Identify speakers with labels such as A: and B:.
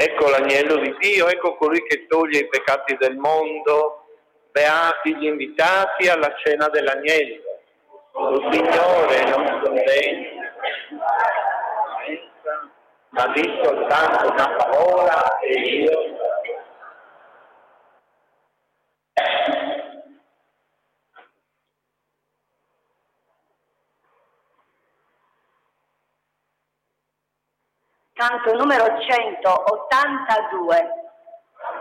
A: Ecco l'agnello di Dio, ecco colui che toglie i peccati del mondo. Beati gli invitati alla cena dell'agnello. Il Signore non sono degni, ma di soltanto una parola e io.
B: Canto numero 182.